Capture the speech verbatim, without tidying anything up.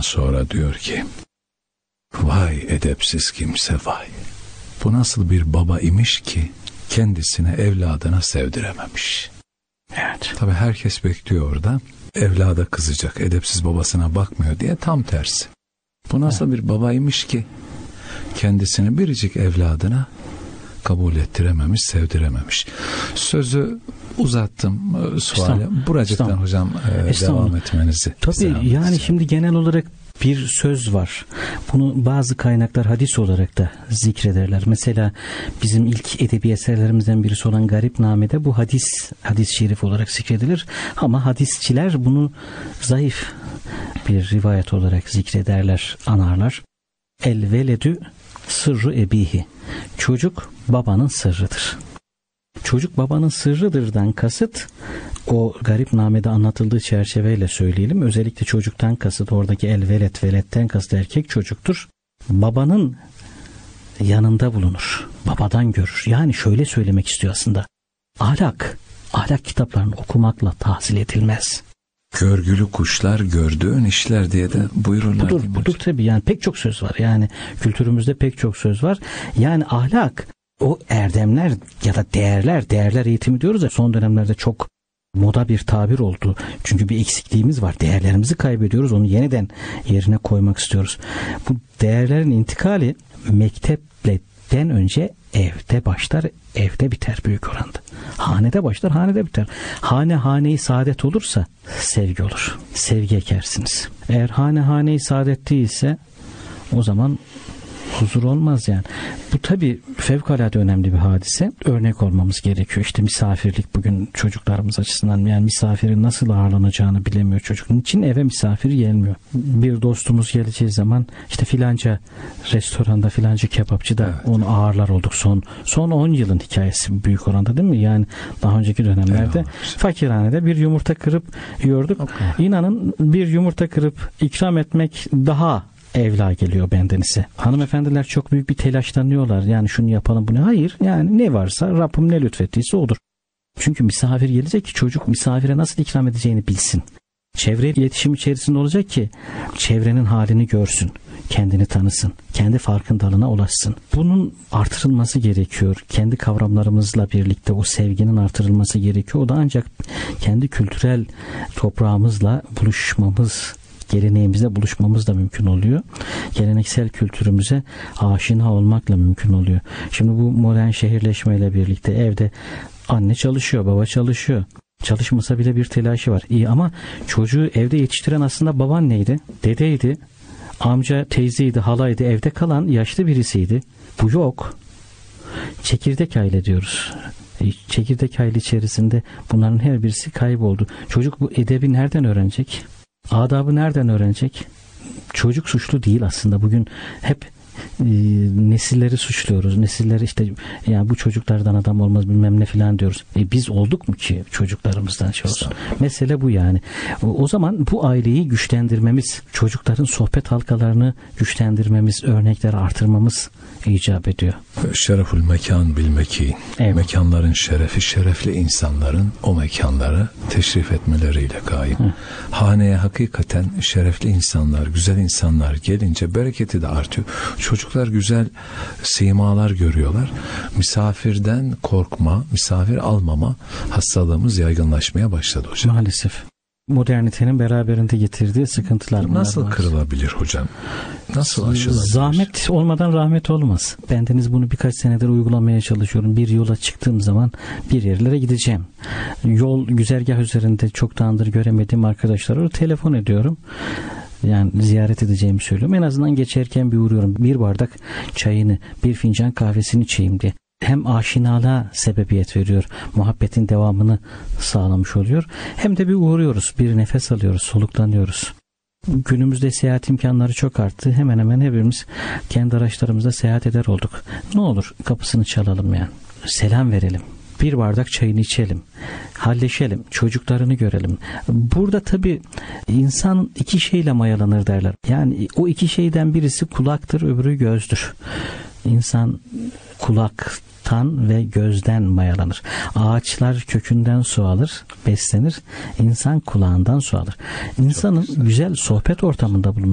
sonra diyor ki, vay edepsiz kimse vay. Bu nasıl bir baba imiş ki kendisine evladına sevdirememiş. Evet. Tabii herkes bekliyor orada. Evlada kızacak, edepsiz babasına bakmıyor diye. Tam tersi. Bu nasıl evet. bir babaymış ki kendisini biricik evladına kabul ettirememiş, sevdirememiş. Sözü uzattım suale. Buracıktan hocam e, devam etmenizi. Tabii yani şimdi genel olarak bir söz var. Bunu bazı kaynaklar hadis olarak da zikrederler. Mesela bizim ilk edebi eserlerimizden birisi olan Garipname'de bu hadis, hadis-i şerif olarak zikredilir. Ama hadisçiler bunu zayıf bir rivayet olarak zikrederler, anarlar. El veledü sırru ebihi. Çocuk babanın sırrıdır. Çocuk babanın sırrıdırdan kasıt, o Garipname'de anlatıldığı çerçeveyle söyleyelim. Özellikle çocuktan kasıt oradaki el velet, veletten kasıt erkek çocuktur. Babanın yanında bulunur. Babadan görür. Yani şöyle söylemek istiyor aslında. Ahlak, ahlak kitaplarını okumakla tahsil edilmez. Görgülü kuşlar gördüğün işler diye de buyururlar. Budur, budur tabii. Yani pek çok söz var. Yani kültürümüzde pek çok söz var. Yani ahlak, o erdemler ya da değerler, değerler eğitimi diyoruz ya, son dönemlerde çok moda bir tabir oldu. Çünkü bir eksikliğimiz var. Değerlerimizi kaybediyoruz. Onu yeniden yerine koymak istiyoruz. Bu değerlerin intikali mektepten önce evde başlar, evde biter büyük oranda. Hanede başlar, hanede biter. Hane haneyi saadet olursa sevgi olur. Sevgi ekersiniz. Eğer hane haneyi saadet değilse o zaman huzur olmaz yani. Bu tabii fevkalade önemli bir hadise. Örnek olmamız gerekiyor. İşte misafirlik bugün çocuklarımız açısından, yani misafirin nasıl ağırlanacağını bilemiyor çocuk. Niçin eve misafir gelmiyor? Bir dostumuz geleceği zaman işte filanca restoranda, filanca kebapçıda evet. onu ağırlar olduk. Son son on yılın hikayesi büyük oranda değil mi? Yani daha önceki dönemlerde evet. fakirhanede bir yumurta kırıp yiyorduk. Okay. İnanın bir yumurta kırıp ikram etmek daha evla geliyor bendenize. Hanımefendiler çok büyük bir telaşlanıyorlar. Yani şunu yapalım bunu. Hayır. Yani ne varsa Rabbim ne lütfettiyse odur. Çünkü misafir gelecek ki çocuk misafire nasıl ikram edeceğini bilsin. Çevre iletişim içerisinde olacak ki çevrenin halini görsün. Kendini tanısın. Kendi farkındalığına ulaşsın. Bunun artırılması gerekiyor. Kendi kavramlarımızla birlikte o sevginin artırılması gerekiyor. O da ancak kendi kültürel toprağımızla buluşmamız, geleneğimizle buluşmamız da mümkün oluyor. Geleneksel kültürümüze aşina olmakla mümkün oluyor. Şimdi bu modern şehirleşmeyle birlikte evde anne çalışıyor, baba çalışıyor. Çalışmasa bile bir telaşı var. İyi ama çocuğu evde yetiştiren aslında babaanneydi, dedeydi, amca, teyzeydi, halaydı, evde kalan yaşlı birisiydi. Bu yok. Çekirdek aile diyoruz. Çekirdek aile içerisinde bunların her birisi kayboldu. Çocuk bu edebi nereden öğrenecek? Adabı nereden öğrenecek? Çocuk suçlu değil aslında. Bugün hep e, nesilleri suçluyoruz. Nesilleri işte yani bu çocuklardan adam olmaz bilmem ne filan diyoruz. E, biz olduk mu ki çocuklarımızdan şey olsun? Mesele bu yani. O, o zaman bu aileyi güçlendirmemiz, çocukların sohbet halkalarını güçlendirmemiz, örnekleri artırmamız icap ediyor. Şerefül mekan bil mekin. Evet. Mekanların şerefi, şerefli insanların o mekanları teşrif etmeleriyle kaim. Hı. Haneye hakikaten şerefli insanlar, güzel insanlar gelince bereketi de artıyor. Çocuklar güzel simalar görüyorlar. Misafirden korkma, misafir almama hastalığımız yaygınlaşmaya başladı hocam. Maalesef. Modernitenin beraberinde getirdiği sıkıntılar. Nasıl kırılabilir hocam? Nasıl aşılabilir? Zahmet olmadan rahmet olmaz. Bendeniz bunu birkaç senedir uygulamaya çalışıyorum. Bir yola çıktığım zaman bir yerlere gideceğim. Yol güzergah üzerinde çoktandır göremediğim arkadaşlara telefon ediyorum. Yani ziyaret edeceğimi söylüyorum. En azından geçerken bir uğruyorum. Bir bardak çayını, bir fincan kahvesini içeyim diye. Hem aşinalığa sebebiyet veriyor, muhabbetin devamını sağlamış oluyor. Hem de bir uğruyoruz, bir nefes alıyoruz, soluklanıyoruz. Günümüzde seyahat imkanları çok arttı. Hemen hemen hepimiz kendi araçlarımızda seyahat eder olduk. Ne olur kapısını çalalım yani. Selam verelim. Bir bardak çayını içelim. Halleşelim. Çocuklarını görelim. Burada tabii insan iki şeyle mayalanır derler. Yani o iki şeyden birisi kulaktır, öbürü gözdür. İnsan kulaktan ve gözden mayalanır. Ağaçlar kökünden su alır, beslenir. İnsan kulağından su alır. İnsanın güzel sohbet ortamında bulunması